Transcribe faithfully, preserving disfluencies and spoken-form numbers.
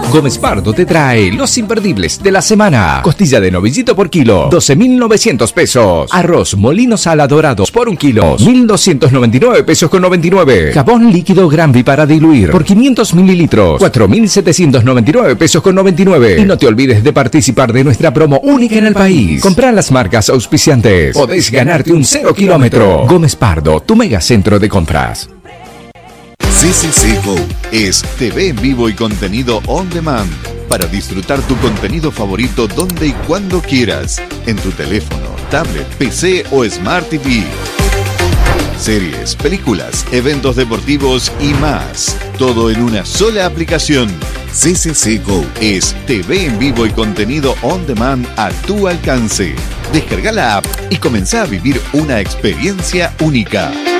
Gómez Pardo te trae los imperdibles de la semana. Costilla de novillito por kilo, doce mil novecientos pesos. Arroz molino sala dorados por un kilo, mil doscientos noventa y nueve pesos con noventa y nueve. Jabón líquido Granby para diluir por quinientos mililitros, cuatro mil setecientos noventa y nueve pesos con noventa y nueve. Y no te olvides de participar de nuestra promo única en el país. Comprá las marcas auspiciantes. Podés ganarte un cero kilómetro. Gómez Pardo, tu mega centro de compras. C C C Go es T V en vivo y contenido on demand para disfrutar tu contenido favorito donde y cuando quieras, en tu teléfono, tablet, P C o Smart T V. Series, películas, eventos deportivos y más. Todo en una sola aplicación. C C C Go es T V en vivo y contenido on demand a tu alcance. Descarga la app y comenzá a vivir una experiencia única.